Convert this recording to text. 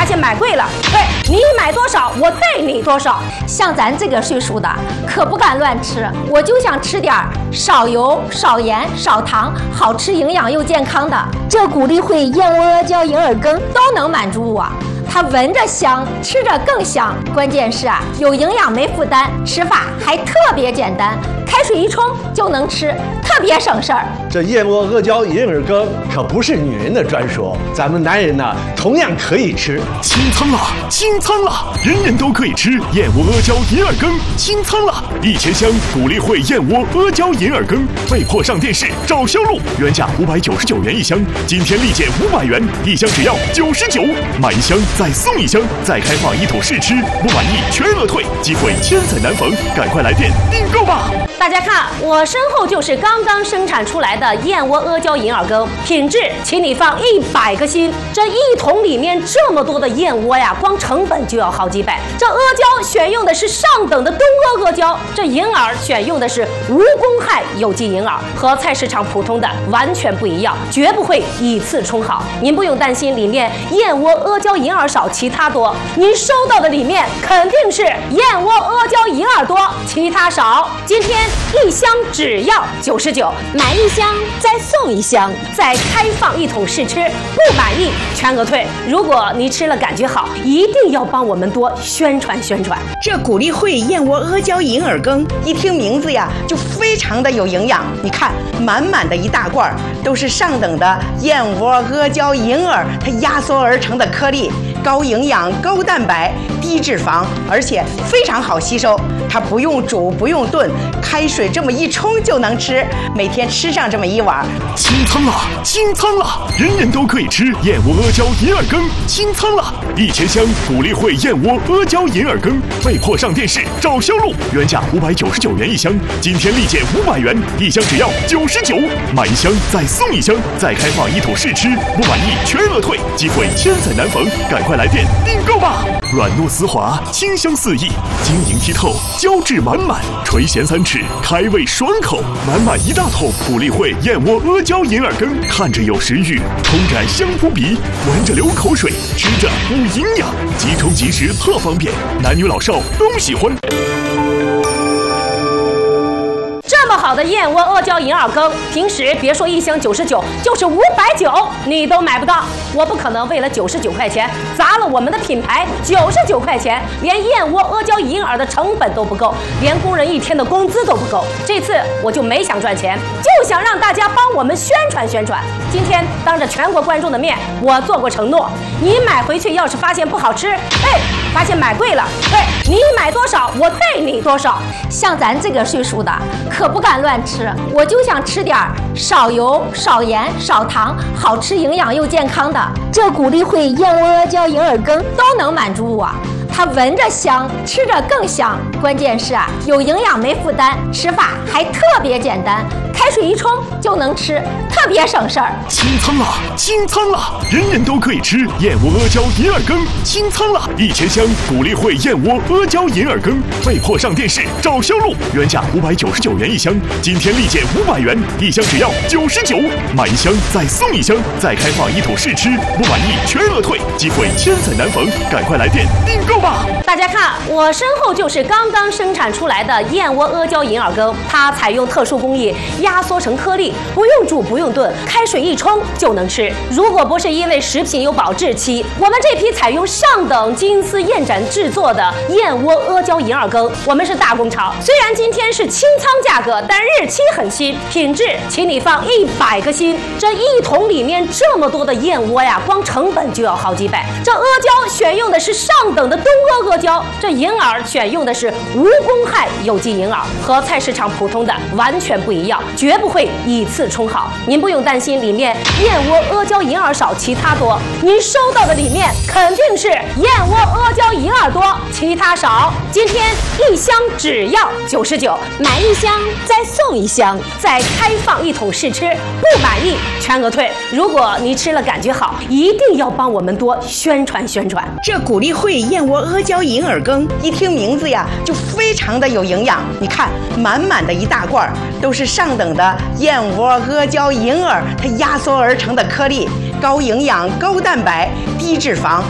现买贵了，对你买多少我退你多少。像咱这个岁数的可不敢乱吃，我就想吃点少油、少盐、少糖，好吃、营养又健康的。这谷粒慧、燕窝阿胶、银耳羹都能满足我。它闻着香，吃着更香，关键是有营养没负担，吃法还特别简单，开水一冲就能吃，特别省事儿。 这燕窝阿胶银耳羹可不是女人的专属，咱们男人呢同样可以吃。 清仓了，清仓了，人人都可以吃燕窝阿胶银耳羹，清仓了！1000箱谷粒慧燕窝阿胶银耳羹被迫上电视找销路，原价599元一箱，今天立减500元，一箱只要99，买一箱再送一箱，再开放1桶试吃，不满意全额退，机会千载难逢，赶快来电订购吧！ 大家看，我身后就是刚刚生产出来的燕窝阿胶银耳羹，品质请你放100个心。这1桶里面这么多的燕窝呀，光成本就要好几百。这阿胶选用的是上等的东阿阿胶，这银耳选用的是无公害有机银耳，和菜市场普通的完全不一样，绝不会以次充好。您不用担心里面燕窝阿胶银耳少，其他多。您收到的里面肯定是燕窝阿胶银耳多，其他少。今天1箱只要99，买1箱再送1箱，再开放1桶试吃，不满意全额退。如果你吃了感觉好，一定要帮我们多宣传宣传。 这谷粒慧燕窝阿胶银耳羹，一听名字呀就非常的有营养。你看，满满的一大罐，都是上等的燕窝阿胶银耳，它压缩而成的颗粒，高营养、高蛋白、低脂肪，而且非常好吸收。它不用煮，不用炖，开水这么一冲就能吃，每天吃上这么1碗。 清仓了，清仓了，人人都可以吃燕窝阿胶银耳羹，清仓了！1000箱谷粒慧燕窝阿胶银耳羹被迫上电视找销路，原价599元一箱，今天立减500元，一箱只要99，买1箱再送1箱，再开放1桶试吃，不满意全额退，机会千载难逢，赶快来电订购吧！软糯丝滑，清香四溢，晶莹剔透，胶质满满，垂涎3尺，开胃爽口，满满1大桶谷粒慧燕窝阿胶银耳羹，看着有食欲，冲着香扑鼻，闻着流口水，吃着补营养，即冲即食特方便，男女老少都喜欢。 这么好的燕窝阿胶银耳羹，平时别说1箱99，就是590你都买不到。我不可能为了99块钱砸了我们的品牌，99块钱连燕窝阿胶银耳的成本都不够，连工人1天的工资都不够。这次我就没想赚钱，就想让大家帮我们宣传宣传。今天当着全国观众的面，我做过承诺，你买回去要是发现不好吃，发现买贵了，对你买多少我退你多少。像咱这个岁数的可不敢乱吃，我就想吃点少油、少盐、少糖，好吃、营养又健康的。这谷粒慧、燕窝阿胶、银耳羹都能满足我。它闻着香，吃着更香，关键是有营养没负担，吃法还特别简单，开水一冲就能吃，特别省事儿。 清仓了，清仓了，人人都可以吃燕窝阿胶银耳羹，清仓了！1000箱谷粒慧燕窝阿胶银耳羹被迫上电视找销路，原价599元一箱，今天立减500元，一箱只要99，买1箱再送1箱，再开放1桶试吃，不满意全额退，机会千载难逢，赶快来电订购吧！ 大家看，我身后就是刚刚生产出来的燕窝阿胶银耳羹，它采用特殊工艺压缩成颗粒，不用煮不用炖，开水一冲就能吃。如果不是因为食品有保质期，我们这批采用上等金丝燕盏制作的燕窝阿胶银耳羹，我们是大工厂。虽然今天是清仓价格，但日期很新，品质请你放100个心。这1桶里面这么多的燕窝呀，光成本就要好几百。这阿胶选用的是上等的东阿阿胶，这银耳选用的是无公害有机银耳，和菜市场普通的完全不一样，绝不会以次充好。您不用担心里面燕窝阿胶银耳少，其他多。您收到的里面肯定是燕窝阿胶银耳多，其他少。今天1箱只要99，买1箱再送1箱，再开放1桶试吃，不满意全额退。如果你吃了感觉好，一定要帮我们多宣传宣传。 这谷粒慧燕窝阿胶银耳羹，一听名字呀就非常的有营养。你看，满满的一大罐，都是上等的燕窝阿胶银耳，它压缩而成的颗粒，高营养、高蛋白、低脂肪。